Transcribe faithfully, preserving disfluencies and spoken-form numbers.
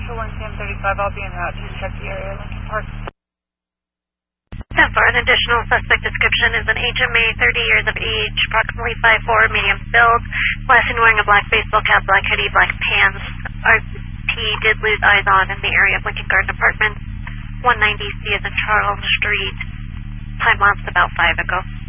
to one ten thirty-five. I'll be en route to check the area. Lincoln Park. ten four, an additional suspect description is an H M A, thirty years of age, approximately five four, medium build, last seen wearing a black baseball cap, black hoodie, black pants. R P did lose eyes on in the area of Lincoln Garden Apartments, one ninety C as in Charles Street. Time lapse about five ago.